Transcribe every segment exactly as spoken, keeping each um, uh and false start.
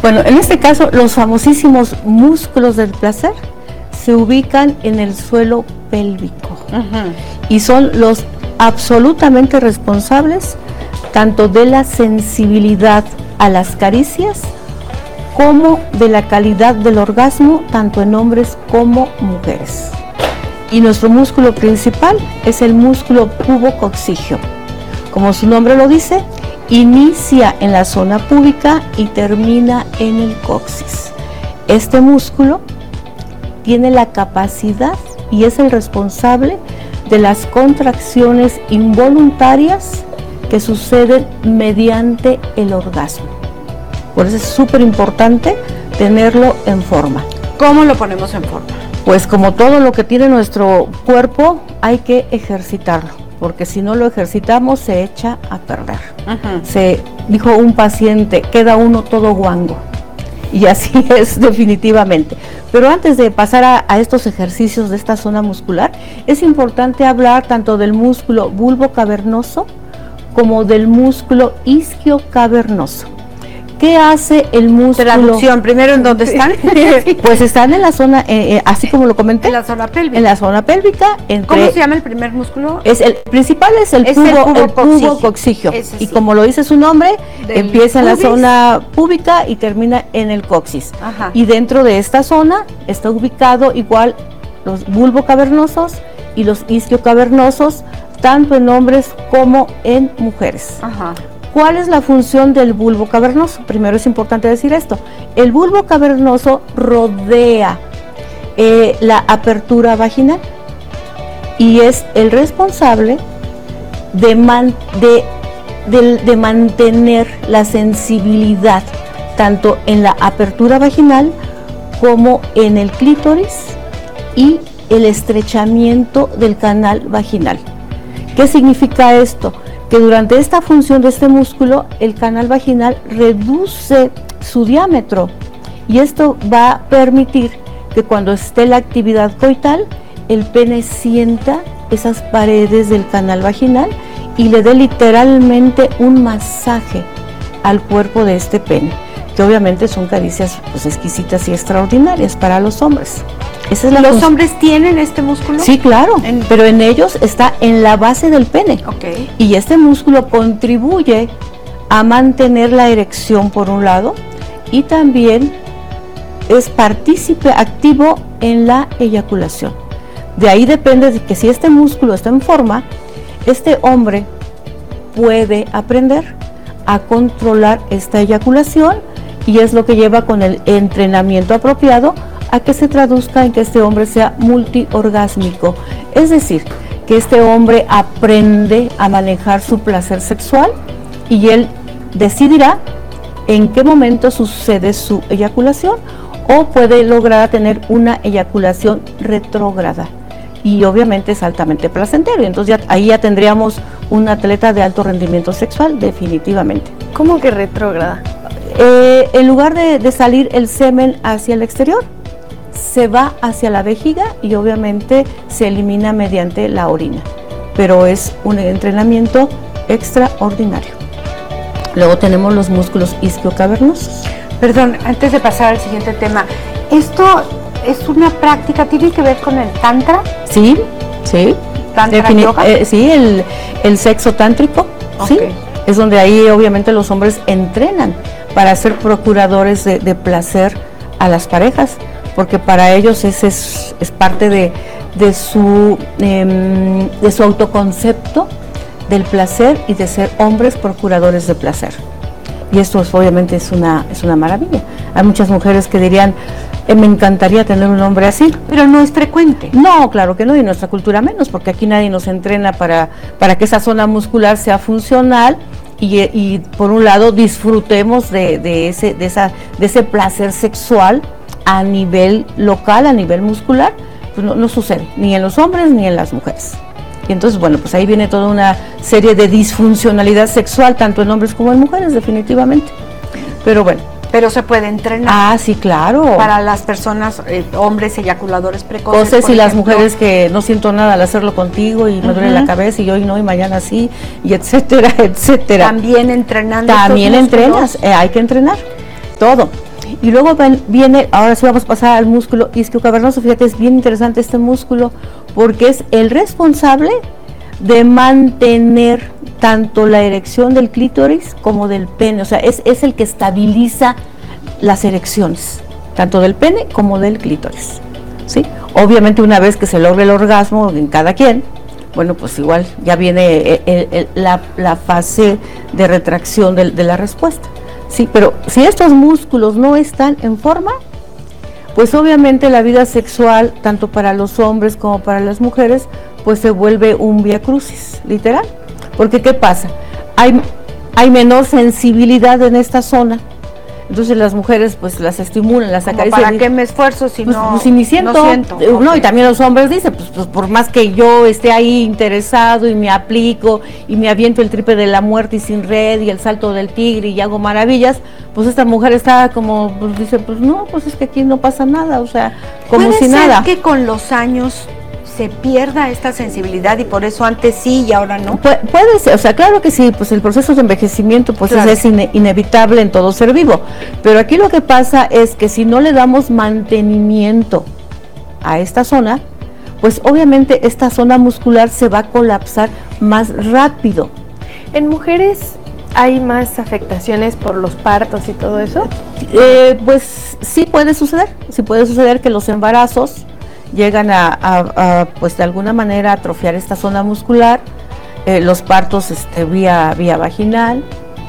Bueno, en este caso, los famosísimos músculos del placer se ubican en el suelo pélvico uh-huh. y son los absolutamente responsables tanto de la sensibilidad a las caricias como de la calidad del orgasmo, tanto en hombres como mujeres. Y nuestro músculo principal es el músculo pubococcígeo. Como su nombre lo dice, inicia en la zona púbica y termina en el coxis. Este músculo tiene la capacidad y es el responsable de las contracciones involuntarias que suceden mediante el orgasmo. Por eso es súper importante tenerlo en forma. ¿Cómo lo ponemos en forma? Pues como todo lo que tiene nuestro cuerpo, hay que ejercitarlo, porque si no lo ejercitamos se echa a perder. Uh-huh. Se dijo un paciente, queda uno todo guango. Y así es definitivamente. Pero antes de pasar a, a estos ejercicios de esta zona muscular, es importante hablar tanto del músculo bulbocavernoso como del músculo isquiocavernoso. ¿Qué hace el músculo? Traducción, primero, ¿en dónde están? Pues están en la zona, eh, eh, así como lo comenté. En la zona pélvica. En la zona pélvica. Entre, ¿Cómo se llama el primer músculo? Es el principal es el es pubo, el pubococcígeo. Sí. Y como lo dice su nombre, Del empieza en pubis. La zona púbica y termina en el coxis. Ajá. Y dentro de esta zona está ubicado igual los bulbocavernosos y los isquiocavernosos, tanto en hombres como en mujeres. Ajá. ¿Cuál es la función del bulbo cavernoso? Primero es importante decir esto. El bulbo cavernoso rodea eh, la apertura vaginal y es el responsable de, man, de, de, de mantener la sensibilidad tanto en la apertura vaginal como en el clítoris y el estrechamiento del canal vaginal. ¿Qué significa esto? Que durante esta función de este músculo, el canal vaginal reduce su diámetro y esto va a permitir que cuando esté la actividad coital, el pene sienta esas paredes del canal vaginal y le dé literalmente un masaje al cuerpo de este pene, que obviamente son caricias pues, exquisitas y extraordinarias para los hombres. Esa es la ¿Los función. hombres tienen este músculo? Sí, claro, en... pero en ellos está en la base del pene. Okay. Y este músculo contribuye a mantener la erección por un lado y también es partícipe activo en la eyaculación. De ahí depende de que si este músculo está en forma, este hombre puede aprender a controlar esta eyaculación y es lo que lleva con el entrenamiento apropiado a que se traduzca en que este hombre sea multiorgásmico, es decir, que este hombre aprende a manejar su placer sexual y él decidirá en qué momento sucede su eyaculación o puede lograr tener una eyaculación retrógrada y obviamente es altamente placentero, y entonces ya, ahí ya tendríamos un atleta de alto rendimiento sexual definitivamente. ¿Cómo que retrógrada? Eh, en lugar de, de salir el semen hacia el exterior, se va hacia la vejiga y obviamente se elimina mediante la orina, pero es un entrenamiento extraordinario. Luego tenemos los músculos isquiocavernosos. Perdón, antes de pasar al siguiente tema, ¿esto es una práctica, tiene que ver con el tantra? Sí, sí. ¿Tantra Defini- yoga? Eh, sí, el, el sexo tántrico, okay. Sí, es donde ahí obviamente los hombres entrenan para ser procuradores de, de placer a las parejas, porque para ellos ese es, es parte de, de, su, eh, de su autoconcepto del placer y de ser hombres procuradores de placer. Y esto es, obviamente es una, es una maravilla. Hay muchas mujeres que dirían, eh, me encantaría tener un hombre así. Pero no es frecuente. No, claro que no, y en nuestra cultura menos, porque aquí nadie nos entrena para, para que esa zona muscular sea funcional y, y por un lado disfrutemos de, de, ese, de, esa, de ese placer sexual a nivel local, a nivel muscular. Pues no, no sucede, ni en los hombres ni en las mujeres. Y entonces, bueno, pues ahí viene toda una serie de disfuncionalidad sexual, tanto en hombres como en mujeres, definitivamente. Pero bueno. Pero se puede entrenar. Ah, sí, claro. Para las personas, eh, hombres eyaculadores precoces. Cosas y las mujeres que no siento nada al hacerlo contigo y me uh-huh. duele la cabeza y hoy no y mañana sí, y etcétera, etcétera. También entrenando. También entrenas, eh, hay que entrenar, todo. Y luego ven, viene, ahora sí vamos a pasar al músculo isquiocavernoso. Fíjate, es bien interesante este músculo porque es el responsable de mantener tanto la erección del clítoris como del pene. O sea, es, es el que estabiliza las erecciones, tanto del pene como del clítoris, ¿sí? Obviamente una vez que se logre el orgasmo en cada quien, bueno, pues igual ya viene el, el, la, la fase de retracción de, de la respuesta, ¿sí? Pero si estos músculos no están en forma, pues obviamente la vida sexual, tanto para los hombres como para las mujeres, pues se vuelve un viacrucis, literal. Porque ¿qué pasa? Hay, hay menor sensibilidad en esta zona. Entonces las mujeres pues las estimulan, las acarician. ¿Para qué me esfuerzo si pues, no, pues, si ni siento? no siento? No, Okay. Y también los hombres dicen, pues, pues por más que yo esté ahí interesado y me aplico y me aviento el triple de la muerte y sin red y el salto del tigre y hago maravillas, pues esta mujer está como, pues dice, pues no, pues es que aquí no pasa nada, o sea, como si nada. ¿Puede ser que con los años se pierda esta sensibilidad y por eso antes sí y ahora no? Pu puede ser, o sea, claro que sí, pues el proceso de envejecimiento pues claro. es, es ine inevitable en todo ser vivo, pero aquí lo que pasa es que si no le damos mantenimiento a esta zona, pues obviamente esta zona muscular se va a colapsar más rápido. ¿En mujeres hay más afectaciones por los partos y todo eso? Eh, pues sí puede suceder, sí puede suceder que los embarazos llegan a, a, a pues de alguna manera atrofiar esta zona muscular, eh, los partos este, vía, vía vaginal,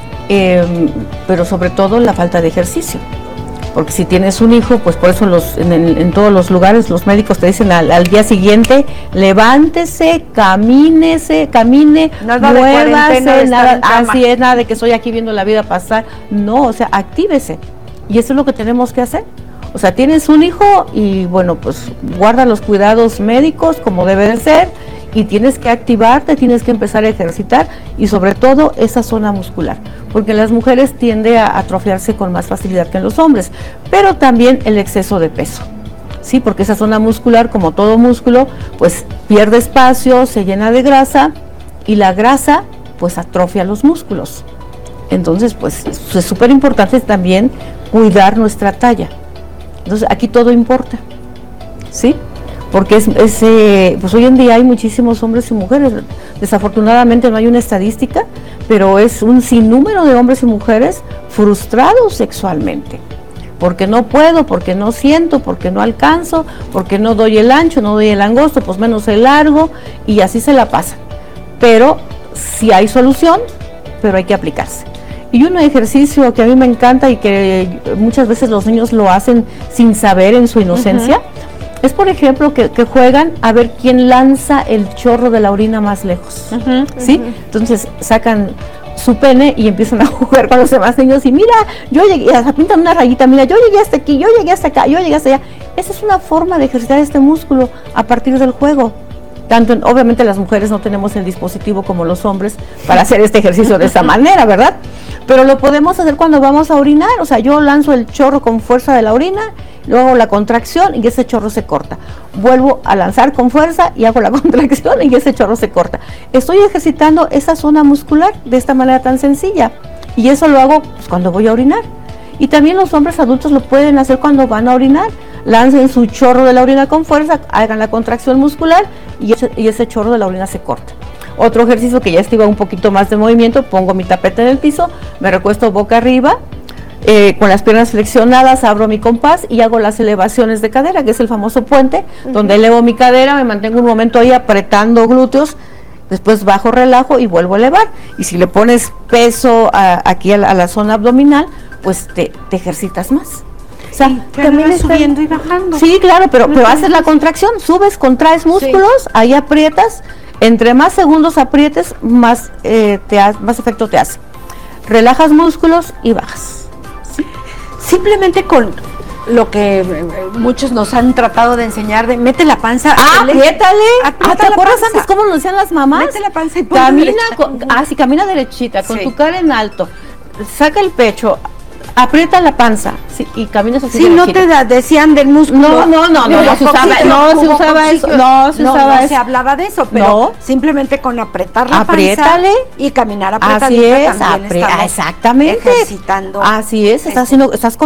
eh, pero sobre todo la falta de ejercicio, porque si tienes un hijo, pues por eso los, en, en, en todos los lugares los médicos te dicen al, al día siguiente, levántese, camínese, camine, nada muévase, de nada, así es, nada de que estoy aquí viendo la vida pasar, no, o sea, actívese, y eso es lo que tenemos que hacer. O sea, tienes un hijo y bueno, pues guarda los cuidados médicos como debe de ser y tienes que activarte, tienes que empezar a ejercitar y sobre todo esa zona muscular, porque en las mujeres tiende a atrofiarse con más facilidad que en los hombres, pero también el exceso de peso, ¿sí? Porque esa zona muscular, como todo músculo, pues pierde espacio, se llena de grasa y la grasa pues atrofia los músculos. Entonces, pues es súper importante también cuidar nuestra talla. Entonces aquí todo importa, ¿sí? Porque es, es eh, pues hoy en día hay muchísimos hombres y mujeres, desafortunadamente no hay una estadística, pero es un sinnúmero de hombres y mujeres frustrados sexualmente, porque no puedo, porque no siento, porque no alcanzo, porque no doy el ancho, no doy el angosto, pues menos el largo, y así se la pasan. Pero sí hay solución, pero hay que aplicarse. Y un ejercicio que a mí me encanta y que muchas veces los niños lo hacen sin saber en su inocencia, uh-huh. es por ejemplo que, que juegan a ver quién lanza el chorro de la orina más lejos, uh-huh, ¿sí? Uh-huh. Entonces sacan su pene y empiezan a jugar con los demás niños y mira, yo llegué, hasta pintan una rayita, mira, yo llegué hasta aquí, yo llegué hasta acá, yo llegué hasta allá. Esa es una forma de ejercitar este músculo a partir del juego. Tanto, en, obviamente las mujeres no tenemos el dispositivo como los hombres para hacer este ejercicio de esa manera, ¿verdad? Pero lo podemos hacer cuando vamos a orinar, o sea, yo lanzo el chorro con fuerza de la orina, luego la contracción y ese chorro se corta. Vuelvo a lanzar con fuerza y hago la contracción y ese chorro se corta. Estoy ejercitando esa zona muscular de esta manera tan sencilla y eso lo hago pues, cuando voy a orinar. Y también los hombres adultos lo pueden hacer cuando van a orinar. Lancen su chorro de la orina con fuerza, hagan la contracción muscular y ese, y ese chorro de la orina se corta. Otro ejercicio que ya estiva un poquito más de movimiento, pongo mi tapete en el piso, me recuesto boca arriba, eh, con las piernas flexionadas, abro mi compás y hago las elevaciones de cadera, que es el famoso puente, uh-huh. donde elevo mi cadera, me mantengo un momento ahí apretando glúteos, después bajo, relajo y vuelvo a elevar. Y si le pones peso a, aquí a la, a la zona abdominal, pues te, te ejercitas más. O sea, sí, también está subiendo y bajando. Sí, claro, pero, pero haces la contracción, subes, contraes músculos, sí. ahí aprietas, entre más segundos aprietes, más, eh, te ha, más efecto te hace. Relajas músculos y bajas. ¿Sí? Simplemente con lo que muchos nos han tratado de enseñar, de mete la panza. Ah, apriétale. Ah, ¿te acuerdas antes cómo nos decían las mamás? Mete la panza y camina, con, ah, sí, camina derechita, con sí. tu cara en alto, saca el pecho, aprieta la panza, sí, y caminas así. Sí, no te da, decían del músculo. No, no, no, no, no se usaba, no se usaba eso, no se usaba no, eso. se hablaba de eso, pero no. simplemente con apretar la Apriétale, panza y caminar apretadita así es, también apre estamos exactamente, ejercitando. Así es, estás haciendo, estás